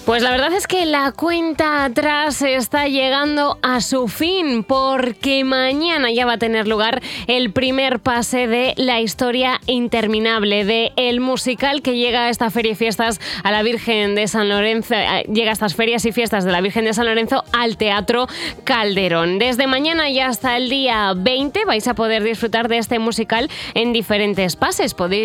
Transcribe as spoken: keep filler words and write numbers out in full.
Pues la verdad es que la cuenta atrás está llegando a su fin, porque mañana ya va a tener lugar el primer pase de La historia interminable, de el musical que llega a esta feria y fiestas a la Virgen de San Lorenzo, llega a estas ferias y fiestas de la Virgen de San Lorenzo al Teatro Calderón. Desde mañana y hasta el día veinte vais a poder disfrutar de este musical en diferentes pases. Podéis